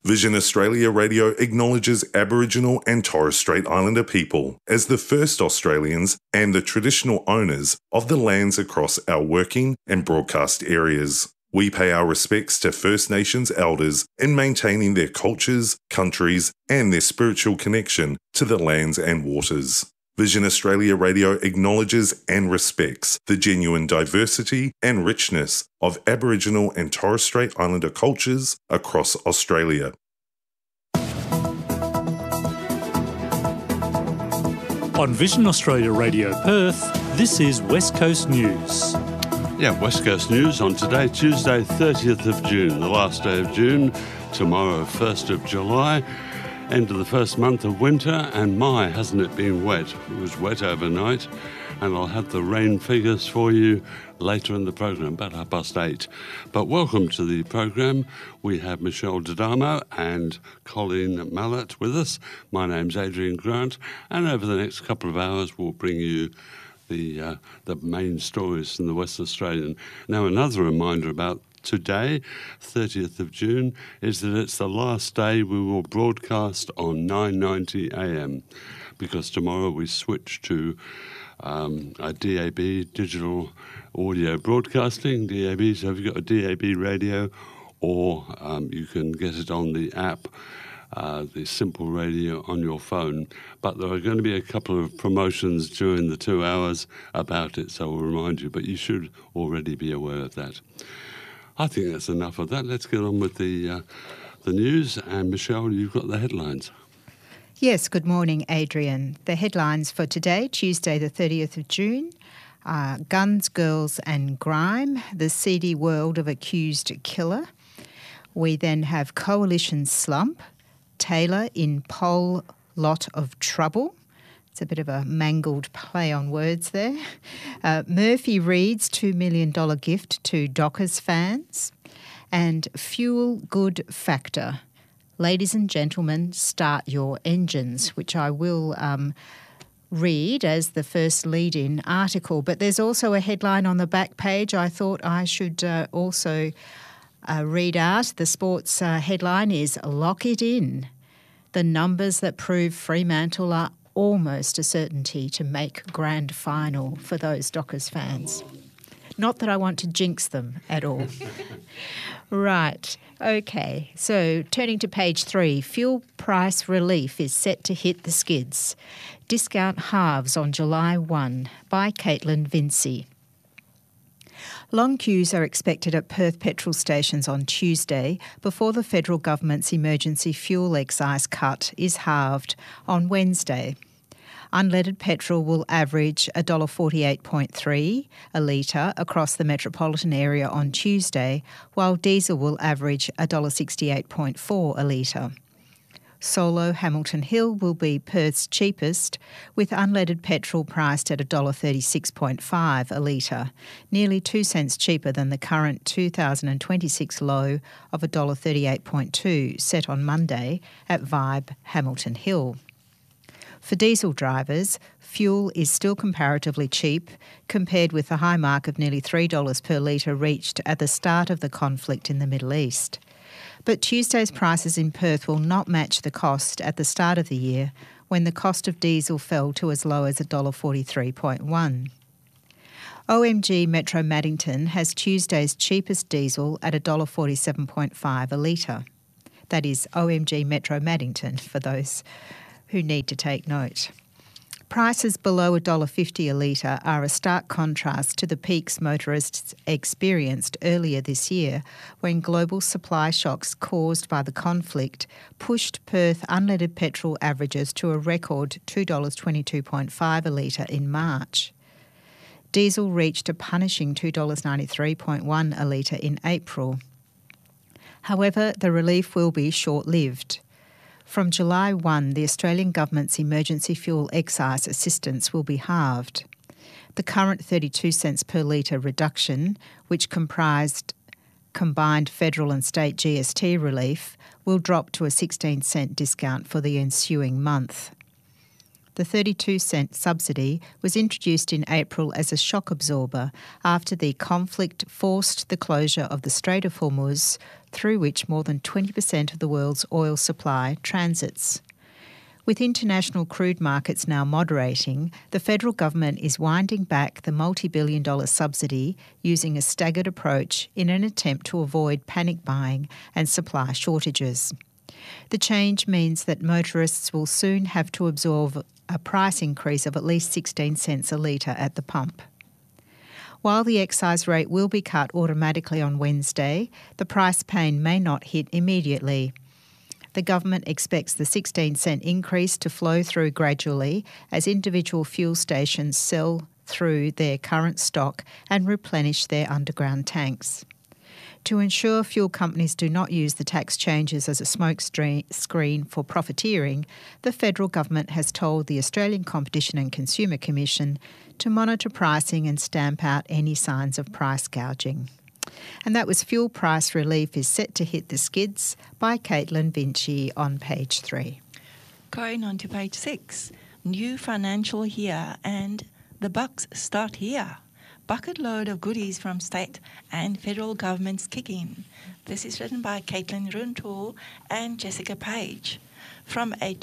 Vision Australia Radio acknowledges Aboriginal and Torres Strait Islander people as the first Australians and the traditional owners of the lands across our working and broadcast areas. We pay our respects to First Nations elders in maintaining their cultures, countries, and their spiritual connection to the lands and waters. Vision Australia Radio acknowledges and respects the genuine diversity and richness of Aboriginal and Torres Strait Islander cultures across Australia. On Vision Australia Radio Perth, this is West Coast News. Yeah, West Coast News on today, Tuesday, 30th of June, the last day of June, tomorrow, 1st of July. End of the first month of winter, and my, hasn't it been wet? It was wet overnight, and I'll have the rain figures for you later in the programme, about 8:30. But welcome to the programme. We have Michelle Didamo and Colleen Mallett with us. My name's Adrian Grant, and over the next couple of hours we'll bring you the main stories from the West Australian. Now, another reminder about today, 30th of June, is that it's the last day we will broadcast on 9:90 a.m. because tomorrow we switch to a DAB, digital audio broadcasting, DAB. So if you've got a DAB radio, or you can get it on the app, the Simple Radio on your phone. But there are going to be a couple of promotions during the 2 hours about it, so we'll remind you, but you should already be aware of that. I think that's enough of that. Let's get on with the news. And Michelle, you've got the headlines. Yes, good morning, Adrian. The headlines for today, Tuesday the 30th of June, are Guns, Girls and Grime, the seedy world of accused killer. We then have Coalition Slump, Taylor in poll lot of trouble. It's a bit of a mangled play on words there. Murphy Reed's $2 million gift to Dockers fans. And Fuel Good Factor. Ladies and gentlemen, start your engines, which I will read as the first lead-in article. But there's also a headline on the back page I thought I should also read out. The sports headline is Lock It In. The numbers that prove Fremantle are almost a certainty to make grand final for those Dockers fans. Not that I want to jinx them at all. Right, okay. So turning to page 3, fuel price relief is set to hit the skids. Discount halves on July 1 by Caitlin Vinci. Long queues are expected at Perth petrol stations on Tuesday before the federal government's emergency fuel excise cut is halved on Wednesday. Unleaded petrol will average $1.48.3 a litre across the metropolitan area on Tuesday, while diesel will average $1.68.4 a litre. Solo Hamilton Hill will be Perth's cheapest, with unleaded petrol priced at $1.36.5 a litre, nearly 2 cents cheaper than the current 2026 low of $1.38.2 set on Monday at Vibe Hamilton Hill. For diesel drivers, fuel is still comparatively cheap compared with the high mark of nearly $3 per litre reached at the start of the conflict in the Middle East. But Tuesday's prices in Perth will not match the cost at the start of the year, when the cost of diesel fell to as low as $1.43.1. OMG Metro Maddington has Tuesday's cheapest diesel at $1.47.5 a litre. That is OMG Metro Maddington, for those who need to take note. Prices below $1.50 a litre are a stark contrast to the peaks motorists experienced earlier this year, when global supply shocks caused by the conflict pushed Perth unleaded petrol averages to a record $2.22.5 a litre in March. Diesel reached a punishing $2.93.1 a litre in April. However, the relief will be short-lived. From July 1, the Australian Government's emergency fuel excise assistance will be halved. The current 32 cents per litre reduction, which comprised combined federal and state GST relief, will drop to a 16 cent discount for the ensuing month. The 32-cent subsidy was introduced in April as a shock absorber after the conflict forced the closure of the Strait of Hormuz, through which more than 20% of the world's oil supply transits. With international crude markets now moderating, the federal government is winding back the multi-billion-dollar subsidy using a staggered approach in an attempt to avoid panic buying and supply shortages. The change means that motorists will soon have to absorb a price increase of at least 16 cents a litre at the pump. While the excise rate will be cut automatically on Wednesday, the price pain may not hit immediately. The government expects the 16-cent increase to flow through gradually as individual fuel stations sell through their current stock and replenish their underground tanks. To ensure fuel companies do not use the tax changes as a smokescreen for profiteering, the federal government has told the Australian Competition and Consumer Commission to monitor pricing and stamp out any signs of price gouging. And that was Fuel Price Relief is Set to Hit the Skids by Caitlin Vinci on page 3. Going on to page 6, new financial year and the bucks start here. Bucket load of goodies from state and federal governments kick in. This is written by Caitlin Runtoul and Jessica Page. From a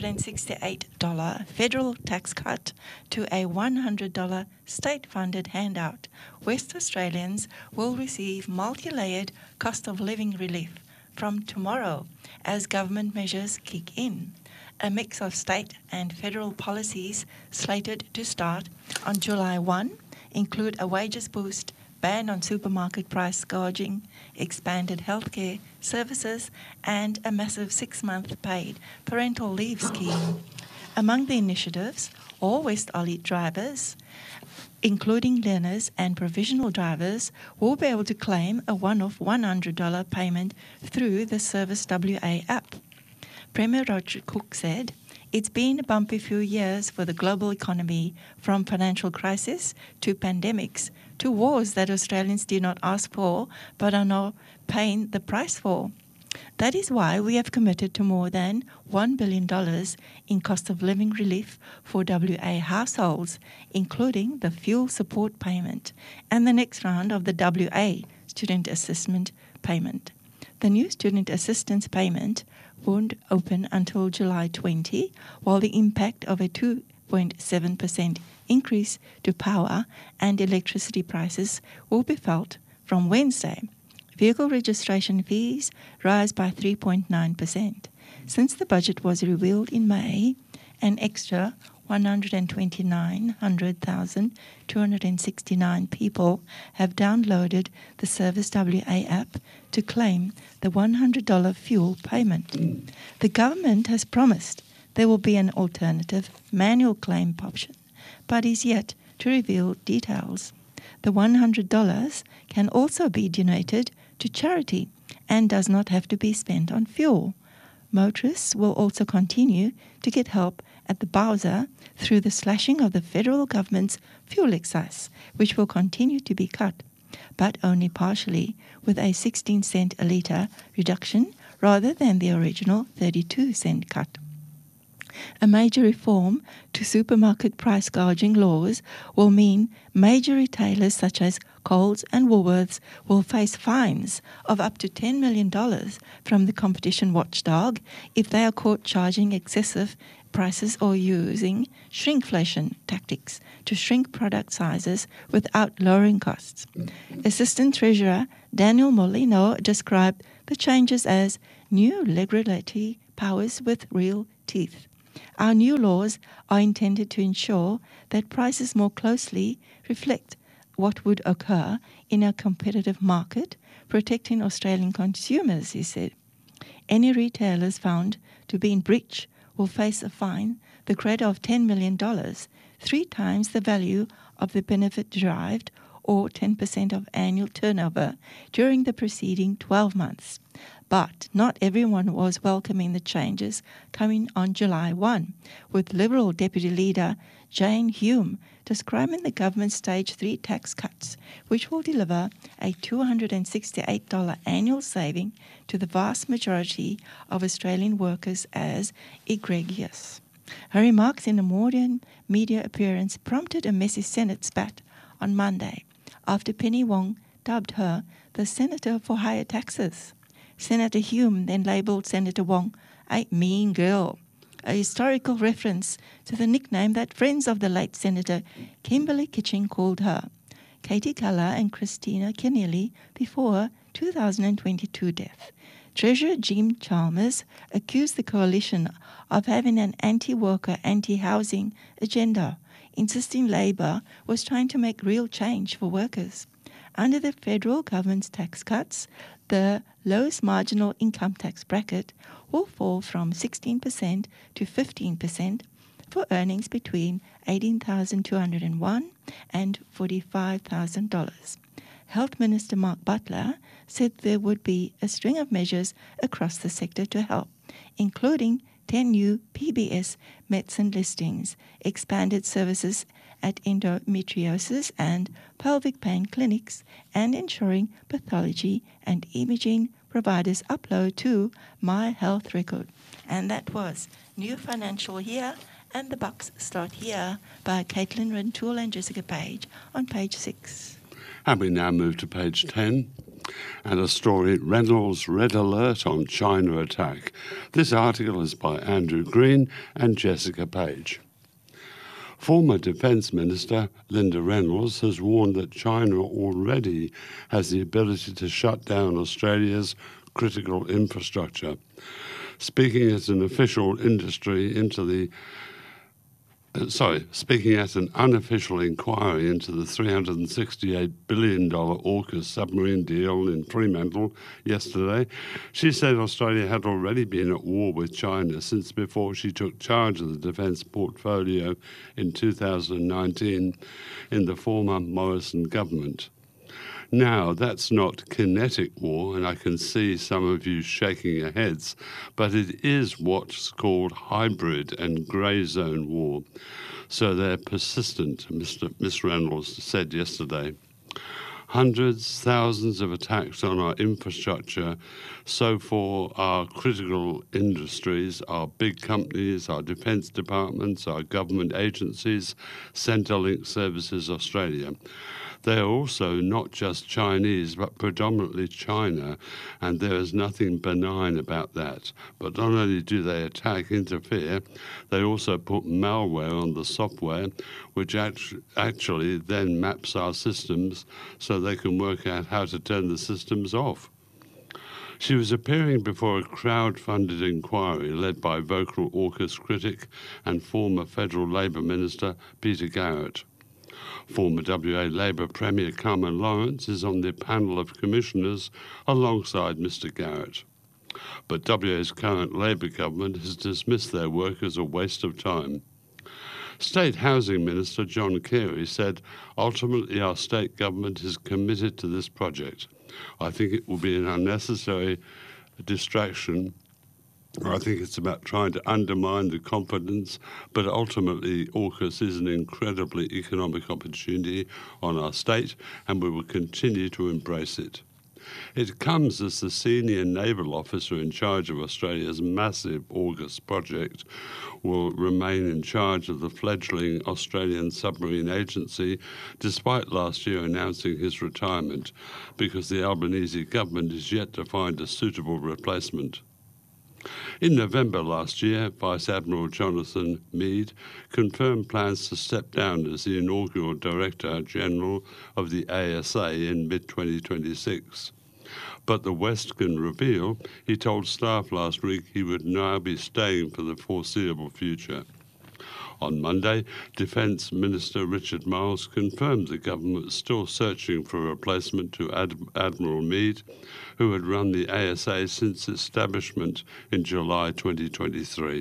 $268 federal tax cut to a $100 state-funded handout, West Australians will receive multi-layered cost of living relief from tomorrow as government measures kick in. A mix of state and federal policies slated to start on July 1 include a wages boost, ban on supermarket price gouging, expanded healthcare services, and a massive 6-month paid parental leave scheme. Among the initiatives, all West Ollie drivers, including learners and provisional drivers, will be able to claim a one-off $100 payment through the Service WA app. Premier Roger Cook said, "It's been a bumpy few years for the global economy, from financial crisis to pandemics to wars that Australians did not ask for but are now paying the price for. That is why we have committed to more than $1 billion in cost of living relief for WA households, including the fuel support payment and the next round of the WA student assessment payment. The new student assistance payment won't open until July 20, while the impact of a 2.7% increase to power and electricity prices will be felt from Wednesday. Vehicle registration fees rise by 3.9%. Since the budget was revealed in May, an extra 129,269 people have downloaded the Service WA app to claim the $100 fuel payment. The government has promised there will be an alternative manual claim option, but is yet to reveal details. The $100 can also be donated to charity and does not have to be spent on fuel. Motorists will also continue to get help at the Bowser through the slashing of the federal government's fuel excise, which will continue to be cut, but only partially, with a 16 cent a litre reduction rather than the original 32-cent cut. A major reform to supermarket price gouging laws will mean major retailers such as Coles and Woolworths will face fines of up to $10 million from the competition watchdog if they are caught charging excessive prices or using shrinkflation tactics to shrink product sizes without lowering costs. Assistant Treasurer Daniel Molino described the changes as new regulatory powers with real teeth. Our new laws are intended to ensure that prices more closely reflect what would occur in a competitive market, protecting Australian consumers, he said. Any retailers found to be in breach will face a fine, the credit of $10 million, 3 times the value of the benefit derived, or 10% of annual turnover during the preceding 12 months. But not everyone was welcoming the changes coming on July 1, with Liberal Deputy Leader Jane Hume describing the government's Stage 3 tax cuts, which will deliver a $268 annual saving to the vast majority of Australian workers, as egregious. Her remarks in a modern media appearance prompted a messy Senate spat on Monday after Penny Wong dubbed her the Senator for Higher Taxes. Senator Hume then labelled Senator Wong a mean girl, a historical reference to the nickname that friends of the late Senator Kimberly Kitching called her, Katie Keller and Christina Keneally, before her 2022 death. Treasurer Jim Chalmers accused the coalition of having an anti-worker, anti-housing agenda, insisting Labor was trying to make real change for workers. Under the federal government's tax cuts, the lowest marginal income tax bracket will fall from 16% to 15% for earnings between $18,201 and $45,000. Health Minister Mark Butler said there would be a string of measures across the sector to help, including 10 new PBS medicine listings, expanded services at endometriosis and pelvic pain clinics, and ensuring pathology and imaging providers upload to My Health Record. And that was New Financial Year and the Bucks Start Here by Caitlin Rintoul and Jessica Page on page 6. And we now move to page 10 and a story, Reynolds Red Alert on China Attack. This article is by Andrew Green and Jessica Page. Former Defence Minister Linda Reynolds has warned that China already has the ability to shut down Australia's critical infrastructure. Speaking at an unofficial inquiry into the $368 billion AUKUS submarine deal in Fremantle yesterday, she said Australia had already been at war with China since before she took charge of the defence portfolio in 2019 in the former Morrison government. Now, that's not kinetic war, and I can see some of you shaking your heads, but it is what's called hybrid and grey zone war. So they're persistent, Miss Reynolds said yesterday. Hundreds, thousands of attacks on our infrastructure. So for our critical industries, our big companies, our defence departments, our government agencies, Centrelink Services Australia. They are also not just Chinese, but predominantly China, and there is nothing benign about that. But not only do they interfere, they also put malware on the software, which actually then maps our systems so they can work out how to turn the systems off. She was appearing before a crowd-funded inquiry led by vocal AUKUS critic and former federal Labor Minister Peter Garrett. Former WA Labor Premier Carmen Lawrence is on the panel of commissioners alongside Mr Garrett. But WA's current Labor government has dismissed their work as a waste of time. State Housing Minister John Carey said, ultimately our state government is committed to this project. I think it will be an unnecessary distraction. I think it's about trying to undermine the confidence, but ultimately AUKUS is an incredibly economic opportunity on our state, and we will continue to embrace it. It comes as the senior naval officer in charge of Australia's massive AUKUS project will remain in charge of the fledgling Australian Submarine Agency, despite last year announcing his retirement, because the Albanese government is yet to find a suitable replacement. In November last year, Vice Admiral Jonathan Meade confirmed plans to step down as the inaugural Director General of the ASA in mid-2026. But the West can reveal he told staff last week he would now be staying for the foreseeable future. On Monday, Defence Minister Richard Marles confirmed the government was still searching for a replacement to Admiral Meade, who had run the ASA since establishment in July 2023.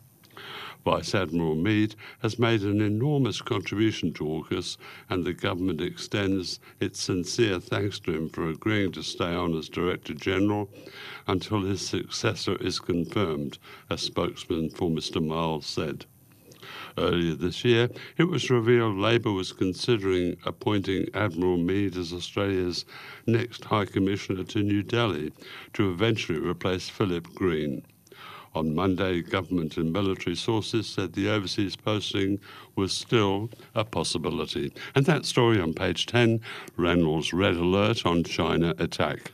Vice Admiral Meade has made an enormous contribution to AUKUS, and the government extends its sincere thanks to him for agreeing to stay on as Director General until his successor is confirmed, a spokesman for Mr Marles said. Earlier this year, it was revealed Labor was considering appointing Admiral Meade as Australia's next High Commissioner to New Delhi to eventually replace Philip Green. On Monday, government and military sources said the overseas posting was still a possibility. And that story on page 10, Reynolds Red Alert on China attack.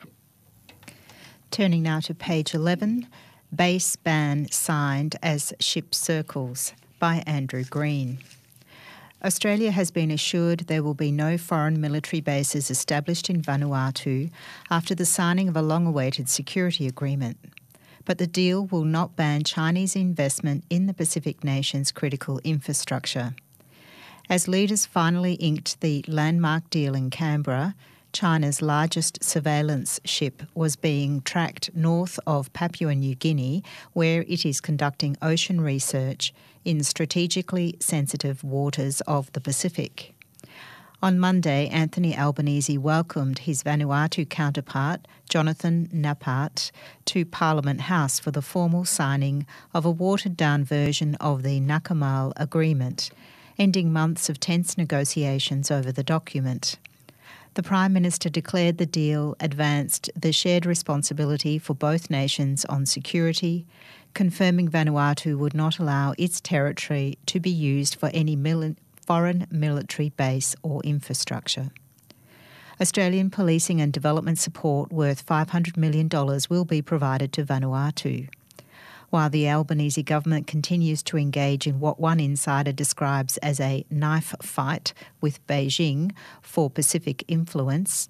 Turning now to page 11, Base ban signed as ship circles by Andrew Green. Australia has been assured there will be no foreign military bases established in Vanuatu after the signing of a long-awaited security agreement. But the deal will not ban Chinese investment in the Pacific nation's critical infrastructure. As leaders finally inked the landmark deal in Canberra, China's largest surveillance ship was being tracked north of Papua New Guinea, where it is conducting ocean research in strategically sensitive waters of the Pacific. On Monday, Anthony Albanese welcomed his Vanuatu counterpart, Jonathan Nappart, to Parliament House for the formal signing of a watered-down version of the Nakamal Agreement, ending months of tense negotiations over the document. The Prime Minister declared the deal advanced the shared responsibility for both nations on security, confirming Vanuatu would not allow its territory to be used for any foreign military base or infrastructure. Australian policing and development support worth $500 million will be provided to Vanuatu. While the Albanese government continues to engage in what one insider describes as a knife fight with Beijing for Pacific influence,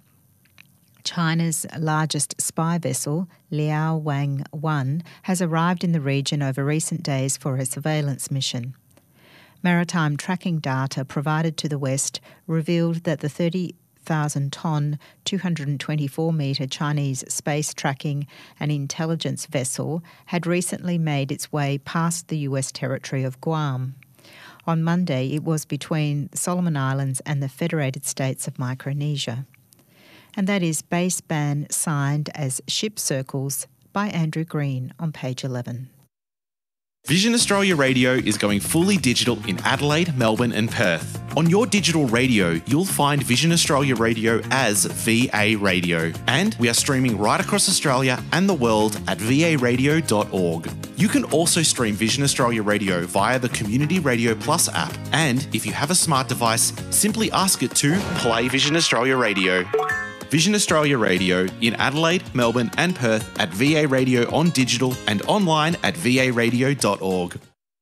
China's largest spy vessel, Liao Wang 1, has arrived in the region over recent days for a surveillance mission. Maritime tracking data provided to the West revealed that the 30,000-tonne, 224-metre Chinese space tracking and intelligence vessel had recently made its way past the US territory of Guam. On Monday, it was between Solomon Islands and the Federated States of Micronesia. And that is Base ban signed as ship circles by Andrew Green on page 11. Vision Australia Radio is going fully digital in Adelaide, Melbourne and Perth. On your digital radio, you'll find Vision Australia Radio as VA Radio. And we are streaming right across Australia and the world at varadio.org. You can also stream Vision Australia Radio via the Community Radio Plus app. And if you have a smart device, simply ask it to play Vision Australia Radio. Vision Australia Radio in Adelaide, Melbourne and Perth at VA Radio on digital and online at varadio.org.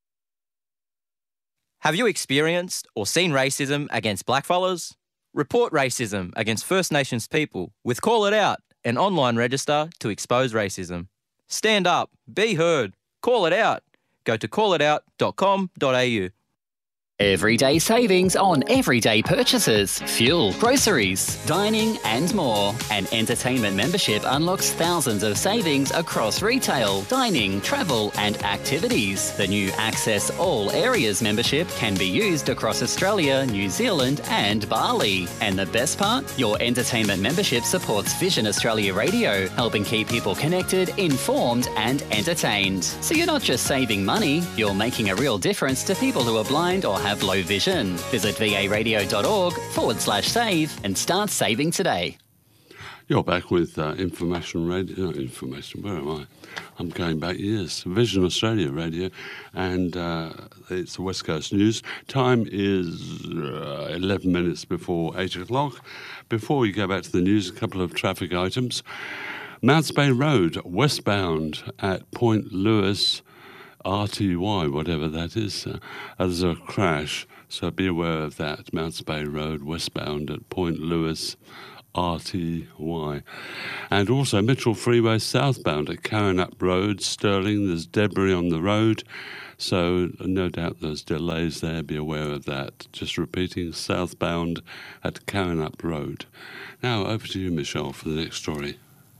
Have you experienced or seen racism against blackfellas? Report racism against First Nations people with Call It Out, an online register to expose racism. Stand up, be heard, call it out. Go to callitout.com.au. Everyday savings on everyday purchases, fuel, groceries, dining and more. An entertainment membership unlocks thousands of savings across retail, dining, travel and activities. The new Access All Areas membership can be used across Australia, New Zealand and Bali. And the best part? Your entertainment membership supports Vision Australia Radio, helping keep people connected, informed and entertained. So you're not just saving money, you're making a real difference to people who are blind or have low vision. Visit varadio.org/save and start saving today. You're back with Information Radio. No, Information, where am I? I'm going back years. Vision Australia Radio, and it's the West Coast News. Time is 11 minutes before 8 o'clock. Before we go back to the news, a couple of traffic items. Mounts Bay Road, westbound at Point Lewis, RTY, whatever that is. There's a crash, so be aware of that. Mounts Bay Road, westbound at Point Lewis, RTY. And also Mitchell Freeway, southbound at Carrinup Road, Stirling. There's debris on the road, so no doubt there's delays there. Be aware of that. Just repeating, southbound at Carrinup Road. Now, over to you, Michelle, for the next story.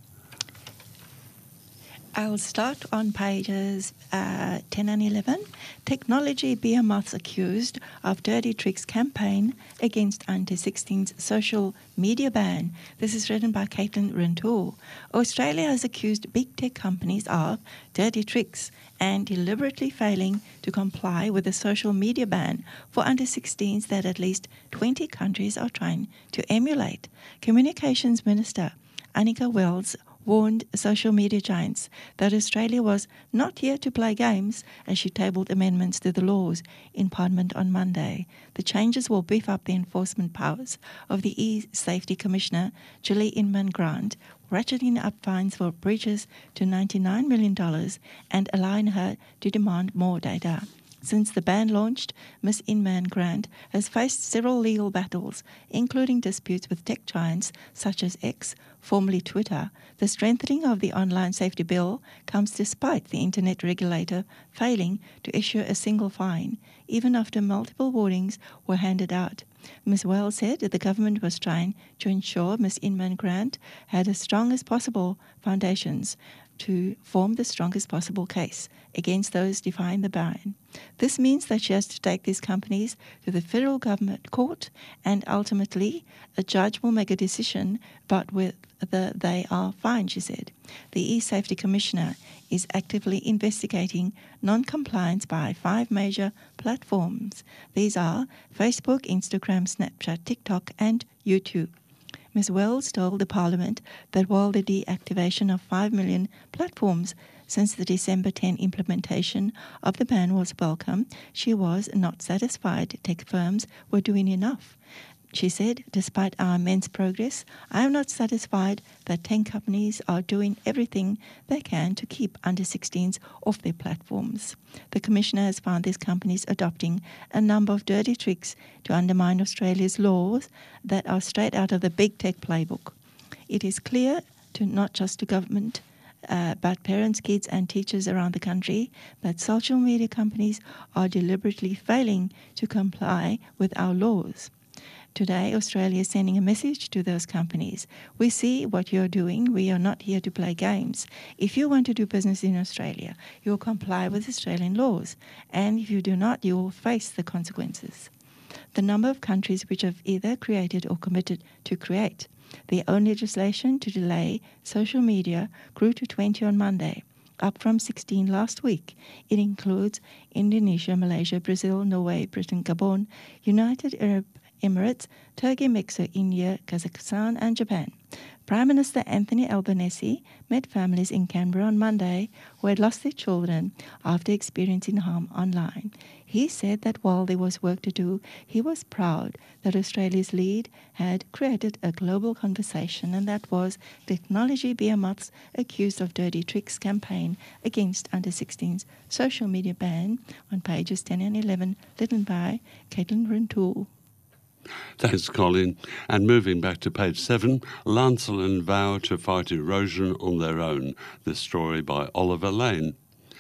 I'll start on pages 10 and 11. Technology behemoths accused of dirty tricks campaign against under-16's social media ban. This is written by Caitlin Rintoul. Australia has accused big tech companies of dirty tricks and deliberately failing to comply with the social media ban for under-16s that at least 20 countries are trying to emulate. Communications Minister Annika Wells warned social media giants that Australia was not here to play games as she tabled amendments to the laws in Parliament on Monday. The changes will beef up the enforcement powers of the E-Safety Commissioner, Julie Inman-Grant, ratcheting up fines for breaches to $99 million and allowing her to demand more data. Since the ban launched, Ms. Inman-Grant has faced several legal battles, including disputes with tech giants such as X, formerly Twitter. The strengthening of the online safety bill comes despite the internet regulator failing to issue a single fine, even after multiple warnings were handed out. Ms. Wells said that the government was trying to ensure Ms. Inman-Grant had as strong as possible foundations to form the strongest possible case against those defying the ban. This means that she has to take these companies to the federal government court, and ultimately a judge will make a decision about whether they are fined, she said. The E-Safety Commissioner is actively investigating non-compliance by 5 major platforms. These are Facebook, Instagram, Snapchat, TikTok and YouTube. Ms. Wells told the Parliament that while the deactivation of 5 million platforms since the December 10 implementation of the ban was welcome, she was not satisfied tech firms were doing enough. She said, despite our immense progress, I am not satisfied that 10 companies are doing everything they can to keep under-16s off their platforms. The Commissioner has found these companies adopting a number of dirty tricks to undermine Australia's laws that are straight out of the big tech playbook. It is clear to not just to government, but parents, kids and teachers around the country that social media companies are deliberately failing to comply with our laws. Today, Australia is sending a message to those companies. We see what you're doing. We are not here to play games. If you want to do business in Australia, you will comply with Australian laws. And if you do not, you will face the consequences. The number of countries which have either created or committed to create their own legislation to delay social media grew to 20 on Monday, up from 16 last week. It includes Indonesia, Malaysia, Brazil, Norway, Britain, Gabon, United Arab Emirates, Turkey, Mexico, India, Kazakhstan and Japan. Prime Minister Anthony Albanese met families in Canberra on Monday who had lost their children after experiencing harm online. He said that while there was work to do, he was proud that Australia's lead had created a global conversation, and that was Technology Behemoth's Accused of Dirty Tricks campaign against under-16s social media ban, on pages 10 and 11, written by Caitlin Rintoul. Thanks, Colin. And moving back to page 7, Lancelin vow to fight erosion on their own. This story by Oliver Lane.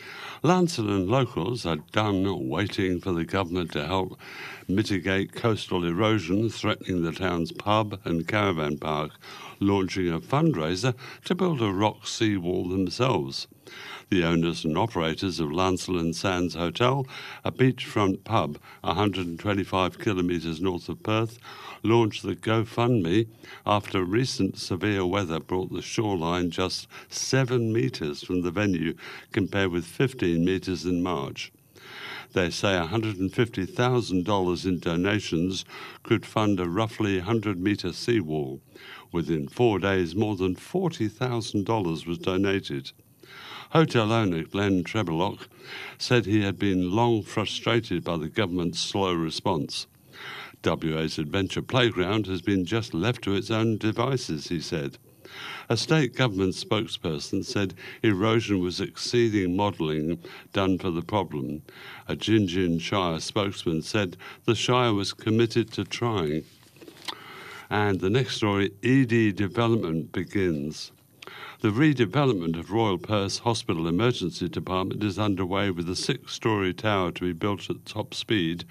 Lancelin locals are done waiting for the government to help mitigate coastal erosion threatening the town's pub and caravan park, launching a fundraiser to build a rock seawall themselves. The owners and operators of Lancelin Sands Hotel, a beachfront pub 125 kilometres north of Perth, launched the GoFundMe after recent severe weather brought the shoreline just 7 metres from the venue compared with 15 metres in March. They say $150,000 in donations could fund a roughly 100-metre seawall. Within 4 days, more than $40,000 was donated. Hotel owner Glenn Trebelock said he had been long frustrated by the government's slow response. WA's Adventure Playground has been just left to its own devices, he said. A state government spokesperson said erosion was exceeding modelling done for the problem. A Gingin Shire spokesman said the Shire was committed to trying. And the next story, ED development begins. The redevelopment of Royal Perth Hospital Emergency Department is underway with a 6-storey tower to be built at top speed